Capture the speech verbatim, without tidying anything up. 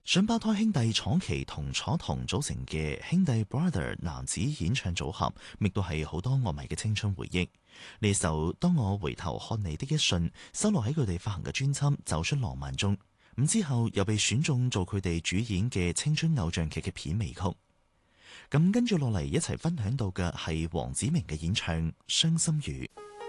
雙胞胎兄弟楚琪同楚彤組成嘅兄弟 Brother 男子演唱組合，亦都係好多樂迷嘅青春回憶。呢首《當我回頭看你的一瞬》收錄喺佢哋發行嘅專輯《走出浪漫》中，咁之後又被選中做佢哋主演嘅青春偶像劇嘅片尾曲。咁跟住落嚟一齊分享到嘅係黃子明嘅演唱《傷心雨》。